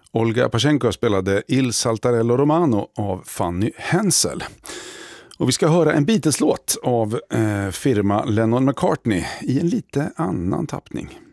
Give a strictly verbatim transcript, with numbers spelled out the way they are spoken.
Olga Pashenko spelade Il Saltarello Romano av Fanny Hensel. Och vi ska höra en Beatles-låt av eh, firma Lennon McCartney i en lite annan tappning.